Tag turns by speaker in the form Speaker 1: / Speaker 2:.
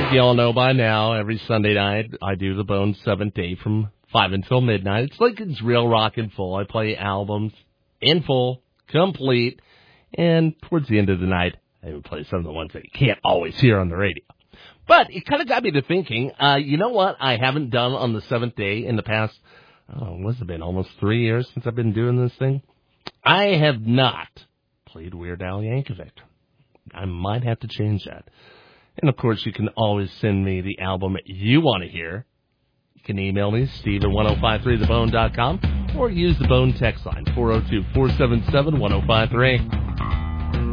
Speaker 1: You all know by now, every Sunday night, I do the Bone 7th Day from 5 until midnight. It's like it's real rock and full. I play albums in full, complete, and towards the end of the night, I even play some of the ones that you can't always hear on the radio. But it kind of got me to thinking, you know what I haven't done on the 7th Day in the past, what's it been, almost 3 years since I've been doing this thing? I have not played Weird Al Yankovic. I might have to change that. And, of course, you can always send me the album you want to hear. You can email me, steve@1053thebone.com, or use the Bone text line, 402-477-1053.